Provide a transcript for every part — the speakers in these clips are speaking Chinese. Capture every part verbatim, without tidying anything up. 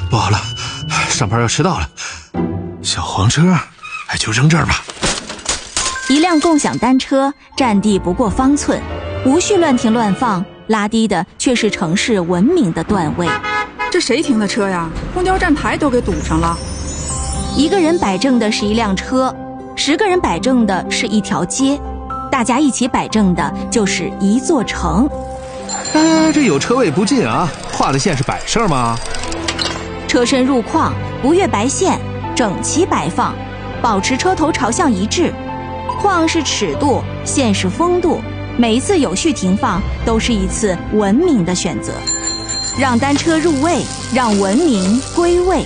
不好了，上班要迟到了。小黄车，哎，就扔这儿吧。 一辆共享单车占地不过方寸，无序乱停乱放，拉低的却是城市文明的段位。 这谁停的车呀？公交站牌都给堵上了。 一个人摆正的是一辆车，十个人摆正的是一条街，大家一起摆正的就是一座城。 哎，这有车位不进啊，画的线是摆设吗？ 车身入框，不越白线，整齐摆放，保持车头朝向一致。框是尺度，线是风度，每一次有序停放都是一次文明的选择。让单车入位，让文明归位。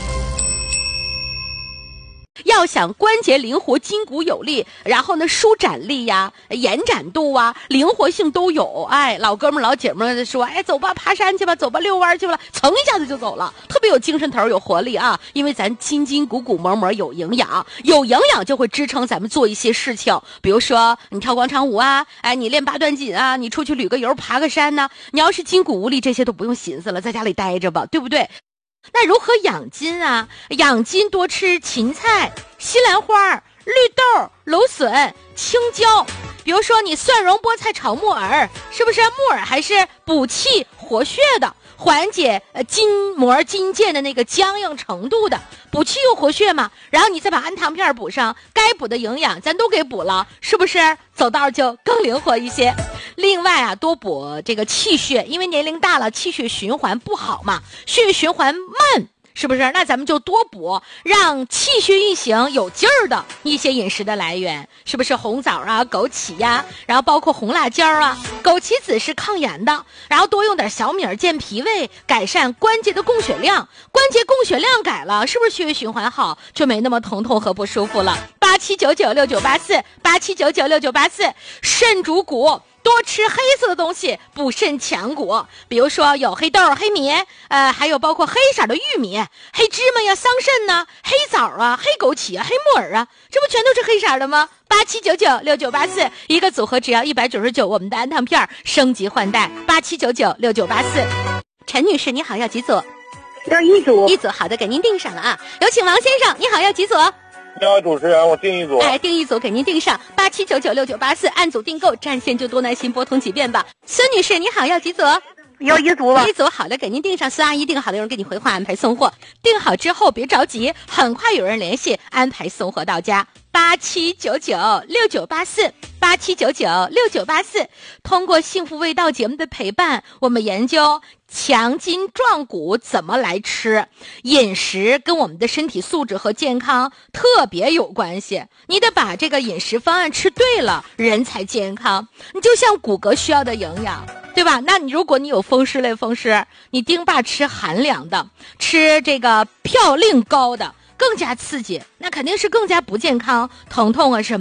要想关节灵活、筋骨有力，然后呢舒展力呀、延展度啊、灵活性都有。哎，老哥们老姐们说，哎，走吧，爬山去吧，走吧，遛弯去吧，噌一下子就走了，特别有精神头，有活力啊！因为咱筋筋骨骨膜膜有营养，有营养就会支撑咱们做一些事情，比如说你跳广场舞啊，哎，你练八段锦啊，你出去旅个游、爬个山呢、啊。你要是筋骨无力，这些都不用寻思了，在家里待着吧，对不对？那如何养筋啊？养筋多吃芹菜、西兰花、绿豆、芦笋、青椒。比如说你蒜蓉菠菜炒木耳，是不是木耳还是补气活血的，缓解呃筋膜筋腱的那个僵硬程度的，补气又活血嘛。然后你再把氨糖片补上，该补的营养咱都给补了，是不是走道就更灵活一些？另外啊，多补这个气血，因为年龄大了，气血循环不好嘛，血液循环慢，是不是？那咱们就多补，让气血运行有劲儿的一些饮食的来源，是不是？红枣啊、枸杞呀、啊，然后包括红辣椒啊，枸杞子是抗炎的，然后多用点小米健脾胃，改善关节的供血量，关节供血量改了，是不是血液循环好，就没那么疼痛和不舒服了？八七九九六九八四，八七九九六九八四，肾主骨。多吃黑色的东西，补肾强骨，比如说有黑豆、黑米，呃，还有包括黑色的玉米、黑芝麻呀、桑葚呐、黑枣啊、黑枸杞啊、黑木耳啊，这不全都是黑色的吗？八七九九六九八四，一个组合只要一百九十九，我们的氨糖片升级换代，八七九九六九八四。陈女士，你好，要几组？ 要一组。 一组，好的，给您订上了啊。有请王先生，你好，要几组？ 两位主持人，我订一组。 哎，订一组给您订上，八七九九六九八四，按组订购，占线就多耐心拨通几遍吧。孙女士，你好，要几组？ 要一组吧。 一组，好的，给您订上。孙阿姨订好的，有人给你回话安排送货。订好之后别着急，很快有人联系安排送货到家。八七九九六九八四，八七九九六九八四。通过幸福味道节目的陪伴，我们研究强筋壮骨怎么来吃，饮食跟我们的身体素质和健康特别有关系。你得把这个饮食方案吃对了，人才健康。你就像骨骼需要的营养，对吧？那你如果你有风湿类风湿，你丁霸吃寒凉的，吃这个嘌呤高的，更加刺激，那肯定是更加不健康，疼痛啊什么